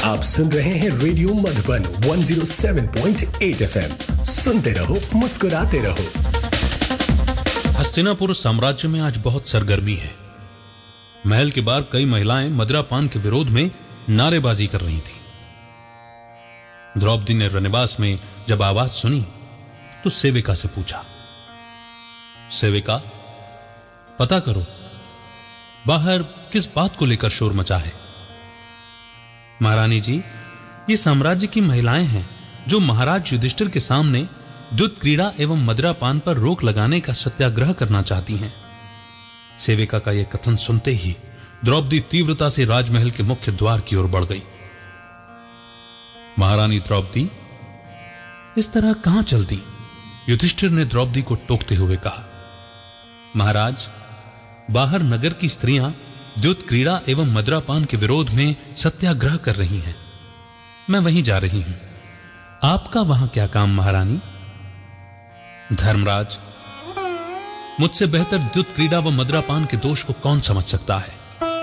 आप सुन रहे हैं रेडियो मधुबन 107.8 FM। सुनते रहो, मुस्कुराते रहो। हस्तिनापुर साम्राज्य में आज बहुत सरगर्मी है। महल के बाहर कई महिलाएं मदिरापान के विरोध में नारेबाजी कर रही थीं। द्रौपदी ने रनिवास में जब आवाज सुनी तो सेविका से पूछा, सेविका, पता करो बाहर किस बात को लेकर शोर मचा है। महारानी जी, ये साम्राज्य की महिलाएं हैं जो महाराज युधिष्ठिर के सामने द्युत क्रीड़ा एवं मदिरापान पर रोक लगाने का सत्याग्रह करना चाहती हैं। सेविका का यह कथन सुनते ही द्रौपदी तीव्रता से राजमहल के मुख्य द्वार की ओर बढ़ गई। महारानी द्रौपदी, इस तरह कहां चल दी? युधिष्ठिर ने द्रौपदी को टोकते हुए कहा। महाराज, बाहर नगर की स्त्रियां द्युत क्रीड़ा एवं मदिरापान के विरोध में सत्याग्रह कर रही हैं। मैं वहीं जा रही हूं। आपका वहां क्या काम महारानी? धर्मराज, मुझसे बेहतर द्युत क्रीड़ा व मदिरापान के दोष को कौन समझ सकता है?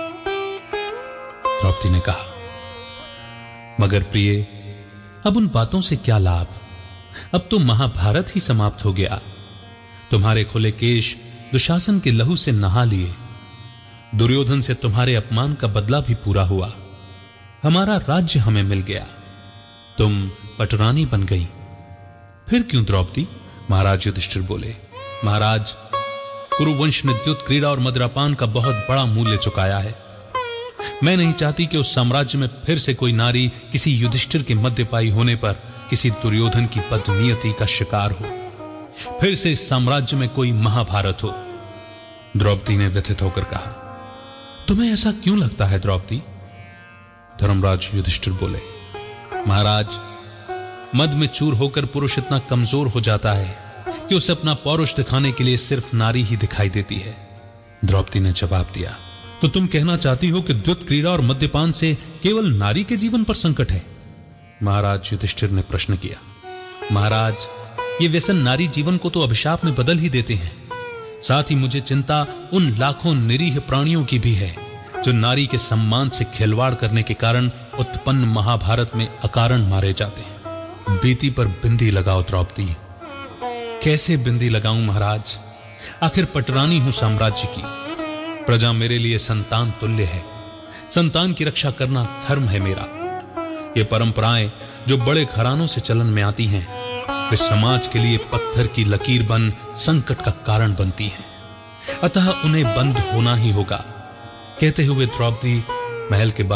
द्रौपदी ने कहा, मगर प्रिय, अब उन बातों से क्या लाभ? अब तो महाभारत ही समाप्त हो गया। तुम्हारे खुले केश दुशासन के लहू से नहा लिए। दुर्योधन से तुम्हारे अपमान का बदला भी पूरा हुआ। हमारा राज्य हमें मिल गया। तुम पटरानी बन गई। फिर क्यों द्रौपदी? महाराज युधिष्ठिर बोले। महाराज, कुरुवंश ने द्युत क्रीड़ा और मदिरापान का बहुत बड़ा मूल्य चुकाया है। मैं नहीं चाहती कि उस साम्राज्य में फिर से कोई नारी किसी युधिष्ठिर के मद्यपायी होने पर किसी दुर्योधन की बदनीयती का शिकार हो, फिर से इस साम्राज्य में कोई महाभारत हो। द्रौपदी ने व्यथित होकर कहा, तुम्हें ऐसा क्यों लगता है द्रौपदी? धर्मराज युधिष्ठिर बोले, महाराज, मद में चूर होकर पुरुष इतना कमजोर हो जाता है कि उसे अपना पौरुष दिखाने के लिए सिर्फ नारी ही दिखाई देती है। द्रौपदी ने जवाब दिया, तो तुम कहना चाहती हो कि द्युत क्रीड़ा और मद्यपान से केवल नारी के जीवन पर संकट है? महाराज युधिष्ठिर ने प्रश्न किया। महाराज, ये व्यसन नारी जीवन को तो अभिशाप में बदल ही देते हैं। साथ ही मुझे चिंता उन लाखों निरीह प्राणियों की भी है जो नारी के सम्मान से खिलवाड़ करने के कारण उत्पन्न महाभारत में अकारण मारे जाते हैं। बीती पर बिंदी लगाओ द्रौपदी। कैसे बिंदी लगाऊं महाराज? आखिर पटरानी हूं साम्राज्य की। प्रजा मेरे लिए संतान तुल्य है। संतान की रक्षा करना धर्म है मेरा। ये परंपराएं जो बड़े घरानों से चलन में आती हैं, वे समाज के लिए पत्थर की लकीर बन संकट का कारण बनती हैं। अतः उन्हें बंद होना ही होगा। कहते हुए द्रौपदी महल के बाहर